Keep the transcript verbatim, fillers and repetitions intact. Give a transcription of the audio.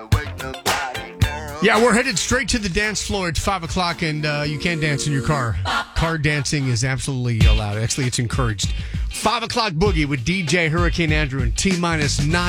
Yeah, we're headed straight to the dance floor at five o'clock, and uh, you can't dance in your car. Car dancing is absolutely allowed. Actually, it's encouraged. five o'clock boogie with D J Hurricane Andrew and T-minus nine.